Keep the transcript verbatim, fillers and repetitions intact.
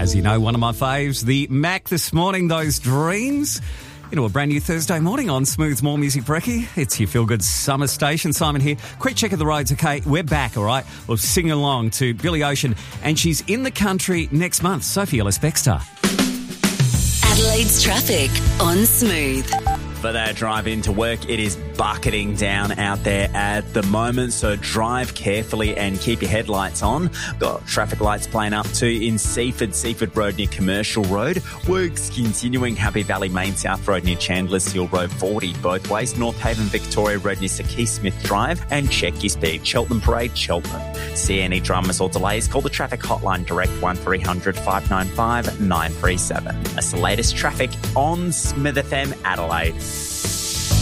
As you know, one of my faves, the Mac this morning, those dreams. You know, a brand new Thursday morning on Smooth More Music Brekkie. It's your feel-good summer station. Simon here. Quick check of the roads, okay? We're back, all right? We'll sing along to Billy Ocean, and she's in the country next month. Sophie Ellis-Bextor. Adelaide's traffic on Smooth. For that drive into work, it is bucketing down out there at the moment, so drive carefully and keep your headlights on. Got traffic lights playing up too in Seaford, Seaford Road near Commercial Road. Works continuing Happy Valley Main South Road near Chandler Seal Road forty both ways. North Haven Victoria Road near Sir Keith Smith Drive, and check your speed. Cheltenham Parade, Cheltenham. See any dramas or delays, call the traffic hotline direct one three hundred five nine five nine three seven. That's the latest traffic on Smith F M Adelaide.